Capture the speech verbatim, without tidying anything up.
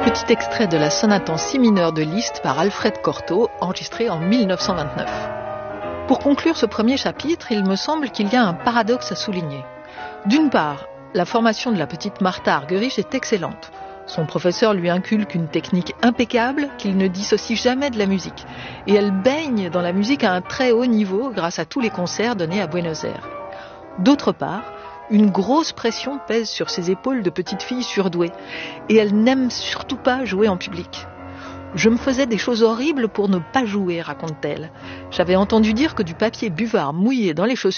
Petit extrait de la sonate en si mineur de Liszt par Alfred Cortot, enregistrée en mille neuf cent vingt-neuf. Pour conclure ce premier chapitre, il me semble qu'il y a un paradoxe à souligner. D'une part, la formation de la petite Martha Argerich est excellente. Son professeur lui inculque une technique impeccable qu'il ne dissocie jamais de la musique. Et elle baigne dans la musique à un très haut niveau grâce à tous les concerts donnés à Buenos Aires. D'autre part, une grosse pression pèse sur ses épaules de petite fille surdouée. Et elle n'aime surtout pas jouer en public. Je me faisais des choses horribles pour ne pas jouer, raconte-t-elle. J'avais entendu dire que du papier buvard mouillé dans les chaussures